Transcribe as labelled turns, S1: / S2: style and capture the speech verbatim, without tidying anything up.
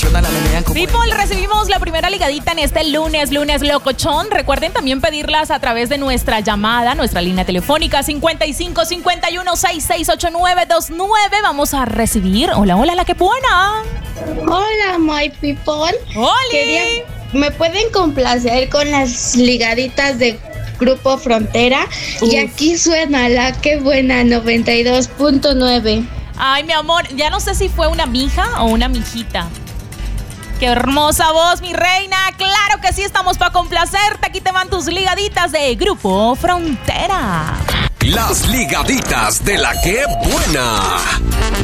S1: locochona, la menean como...
S2: People, recibimos la primera ligadita en este lunes, lunes locochón. Recuerden también pedirlas a través de nuestra llamada, nuestra línea telefónica cincuenta y cinco cincuenta y uno sesenta y seis ochenta y nueve veintinueve. Vamos a recibir. Hola, hola, la que buena.
S3: Hola, my people.
S2: Hola.
S3: Quería, ¿me pueden complacer con las ligaditas de Grupo Frontera?
S2: Uf.
S3: Y aquí suena la que buena noventa y dos punto nueve.
S2: Ay, mi amor, ya no sé si fue una mija o una mijita. Qué hermosa voz, mi reina. Claro que sí, estamos para complacerte. Aquí te van tus ligaditas de Grupo Frontera.
S4: Las ligaditas de la que buena.